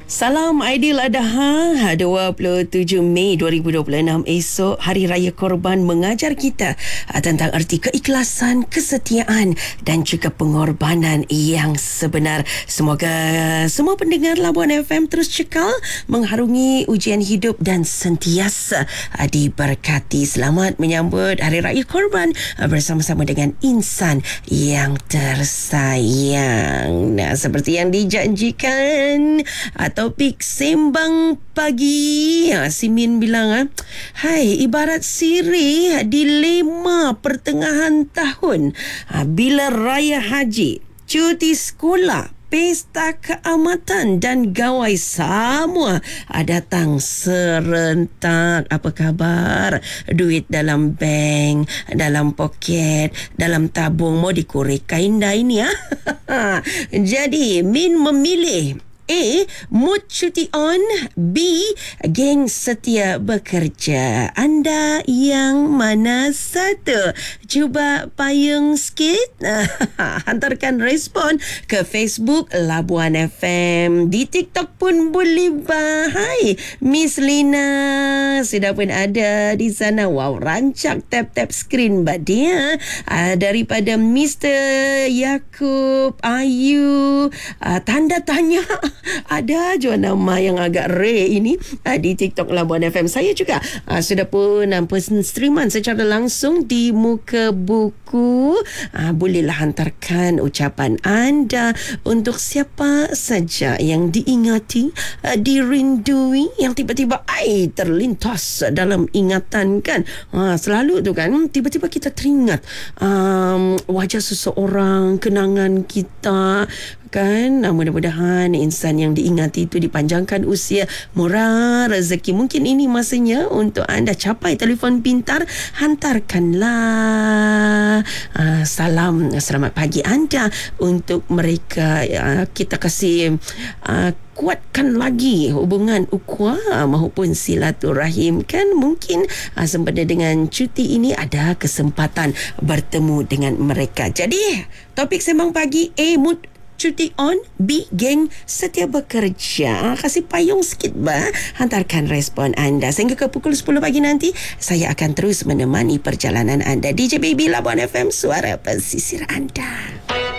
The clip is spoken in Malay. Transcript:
Salam Aidil Adha 27 Mei 2026 esok Hari Raya Korban mengajar kita tentang erti keikhlasan, kesetiaan dan juga pengorbanan yang sebenar. Semoga semua pendengar Labuan FM terus cekal mengharungi ujian hidup dan sentiasa diberkati. Selamat menyambut Hari Raya Korban bersama-sama dengan insan yang tersayang. Nah, seperti yang dijanjikan, topik sembang pagi. Si Min bilang, hai, ibarat sirih dilema pertengahan tahun. Bila raya haji, cuti sekolah, pesta keamatan dan gawai semua datang serentak. Apa khabar? Duit dalam bank, dalam poket, dalam tabung mau dikorek kain dah ini ya. Jadi Min memilih A. Mood cuti on. B. Geng setia bekerja. Anda yang mana satu? Cuba payung sikit. Hantarkan respon ke Facebook Labuan FM. Di TikTok pun boleh. Hai Miss Lina, sudah pun ada di sana. Wow, rancak tap-tap screen mbak dia. Daripada Mr. Yaakob Ayu, tanda tanya. Ada je nama yang agak rare ini di TikTok Labuan FM. Saya juga sudah pun person streaman secara langsung di muka buku. Bolehlah hantarkan ucapan anda untuk siapa saja yang diingati, dirindui, yang tiba-tiba terlintas dalam ingatan kan. Selalu tu kan, tiba-tiba kita teringat wajah seseorang, kenangan kita kan. Mudah-mudahan insan yang diingati itu dipanjangkan usia, murah rezeki. Mungkin ini masanya untuk anda capai telefon pintar. Hantarkanlah salam selamat pagi anda untuk mereka. Kita kasih kuatkan lagi hubungan ukhuwah maupun silaturahim kan. Mungkin sempena dengan cuti ini ada kesempatan bertemu dengan mereka. Jadi topik sembang pagi, A. Mood cuti on, B. Geng setia bekerja. Kasih payung sikit hantarkan respon anda. Sehingga ke pukul 10 pagi nanti saya akan terus menemani perjalanan anda. DJ Baby Labuan FM, suara pesisir anda.